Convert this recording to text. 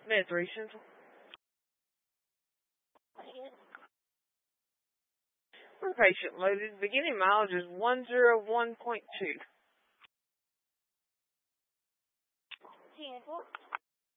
Minutes recent. One patient loaded. Beginning mileage is 101.2.